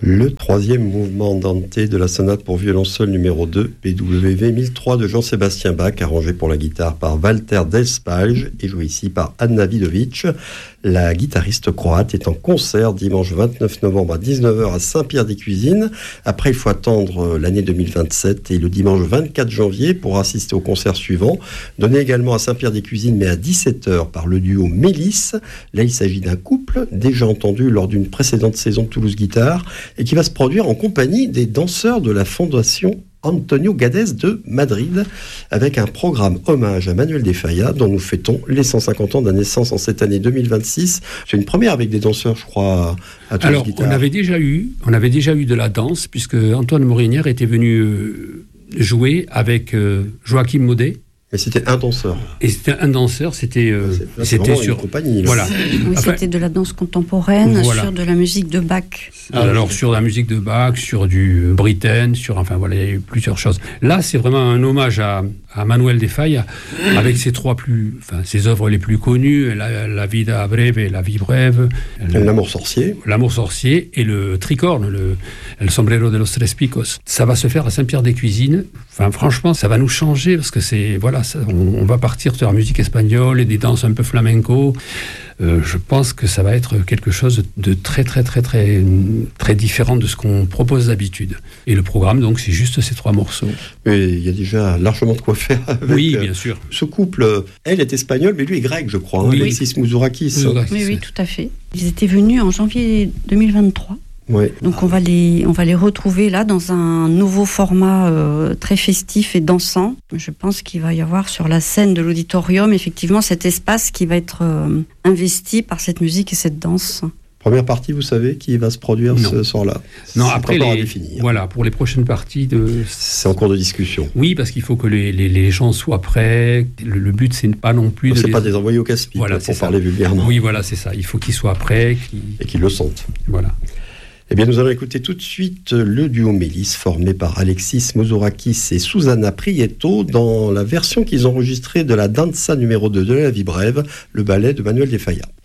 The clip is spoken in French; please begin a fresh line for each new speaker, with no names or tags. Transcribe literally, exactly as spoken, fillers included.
Le troisième mouvement andante de la sonate pour violon seul numéro deux, P W V mille trois de Jean-Sébastien Bach, arrangé pour la guitare par Walter Delspaj et joué ici par Anna Vidovic. La guitariste croate est en concert dimanche vingt-neuf novembre à dix-neuf heures à Saint-Pierre-des-Cuisines. Après, il faut attendre l'année deux mille vingt-sept et le dimanche vingt-quatre janvier pour assister au concert suivant, donné également à Saint-Pierre-des-Cuisines mais à dix-sept heures par le duo Mélis. Là, il s'agit d'un couple déjà entendu lors d'une précédente saison de Toulouse Guitare et qui va se produire en compagnie des danseurs de la Fondation Antonio Gades de Madrid, avec un programme hommage à Manuel de Falla, dont nous fêtons les cent cinquante ans de naissance en cette année deux mille vingt-six. C'est une première avec des danseurs, je crois, à Toulouse
Alors,
Guitare.
on avait déjà eu, on avait déjà eu de la danse, puisque Antoine Morinière était venu euh, jouer avec euh, Joachim Maudet.
Mais c'était un danseur.
Et c'était un danseur, c'était, euh,
c'est,
c'était sur
une compagnie. Là.
Voilà.
Oui,
enfin,
c'était de la danse contemporaine, voilà. Sur de la musique de Bach.
Ah, alors sur la musique de Bach, sur du Britten, sur enfin voilà, il y a eu plusieurs choses. Là, c'est vraiment un hommage à, à Manuel de Falla, avec ses trois plus, enfin ses œuvres les plus connues, la, la Vida breve, la vie brève,
le, l'amour sorcier,
l'amour sorcier et le tricorne, le El sombrero de los tres picos. Ça va se faire à Saint-Pierre-des-Cuisines. Enfin, franchement, ça va nous changer parce que c'est voilà. Ça, on, on va partir sur la musique espagnole et des danses un peu flamenco. Euh, je pense que ça va être quelque chose de très très très très très différent de ce qu'on propose d'habitude. Et le programme, donc, c'est juste ces trois morceaux.
Mais il y a déjà largement de quoi faire avec
oui, bien sûr.
Euh, ce couple. Elle est espagnole, mais lui est grec, je crois.
Oui.
Hein, Alexis Mouzorakis.
Oui, oui, tout à fait. Ils étaient venus en janvier deux mille vingt-trois.
Ouais.
Donc on va les on va les retrouver là dans un nouveau format euh, très festif et dansant. Je pense qu'il va y avoir sur la scène de l'auditorium effectivement cet espace qui va être euh, investi par cette musique et cette danse.
Première partie, vous savez, qui va se produire
non.
ce soir-là.
Non,
c'est
après
encore
les,
à définir.
Voilà, pour les prochaines parties de.
C'est en cours de discussion.
Oui, parce qu'il faut que les, les, les gens soient prêts. Le, le but, c'est pas non plus.
C'est
de
pas
les...
des envoyés au casse-pipe,
voilà,
pour parler vulgairement.
Oui, voilà, c'est ça. Il faut qu'ils soient prêts, qu'ils...
et qu'ils le sentent.
Voilà.
Eh bien, nous allons écouter tout de suite le duo Mélis, formé par Alexis Mouzorakis et Susanna Prieto, dans la version qu'ils ont enregistrée de la danza numéro deux de la vie brève, le ballet de Manuel de Falla.